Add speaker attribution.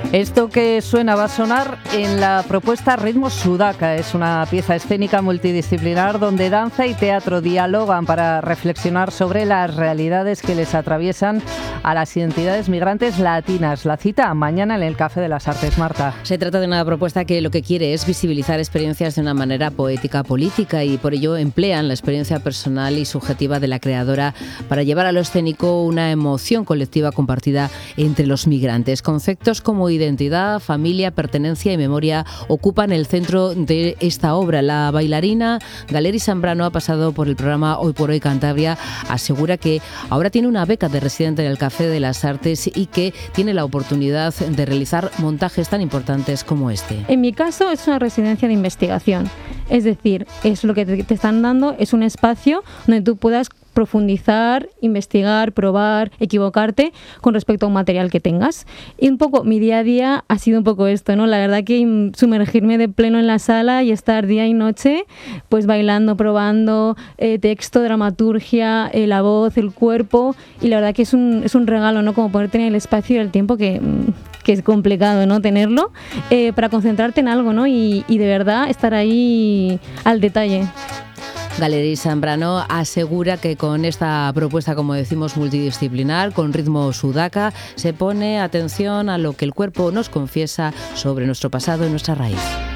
Speaker 1: Esto que suena va a sonar en la propuesta Ritmo Sudaca. Es una pieza escénica multidisciplinar donde danza y teatro dialogan para reflexionar sobre las realidades que les atraviesan a las identidades migrantes latinas. La cita mañana en el Café de las Artes, Marta.
Speaker 2: Se trata de una propuesta que lo que quiere es visibilizar experiencias de una manera poética, política, y por ello emplean la experiencia personal y subjetiva de la creadora para llevar a lo escénico una emoción colectiva compartida entre los migrantes. Conceptos como identidad, familia, pertenencia y memoria ocupan el centro de esta obra. La bailarina Galery Zambrano ha pasado por el programa Hoy por Hoy Cantabria. Asegura que ahora tiene una beca de residente en el Café de las Artes y que tiene la oportunidad de realizar montajes tan importantes como este.
Speaker 3: En mi caso es una residencia de investigación. Es decir, es lo que te están dando, es un espacio donde tú puedas profundizar, investigar, probar, equivocarte con respecto a un material que tengas. Y un poco mi día a día ha sido un poco esto, ¿no? La verdad que sumergirme de pleno en la sala y estar día y noche pues bailando, probando texto, dramaturgia, la voz, el cuerpo, y la verdad que es un regalo, ¿no? Como poder tener el espacio y el tiempo que es complicado, ¿no? Tenerlo para concentrarte en algo, ¿no? Y de verdad estar ahí al detalle.
Speaker 2: Galery Zambrano asegura que con esta propuesta, como decimos, multidisciplinar, con ritmo sudaca, se pone atención a lo que el cuerpo nos confiesa sobre nuestro pasado y nuestra raíz.